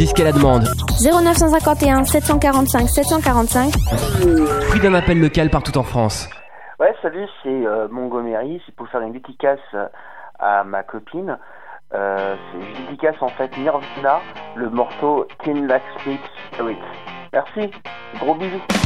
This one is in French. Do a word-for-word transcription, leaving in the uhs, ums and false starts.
Disque à la demande. zéro neuf cinq un sept cent quarante-cinq sept cent quarante-cinq. Prix d'un appel local partout en France. Ouais, salut, c'est euh, Montgomery. C'est pour faire une dédicace à ma copine. Euh, c'est une dédicace en fait Nirvana, le morceau Teen Like Spirit. Merci, gros bisous.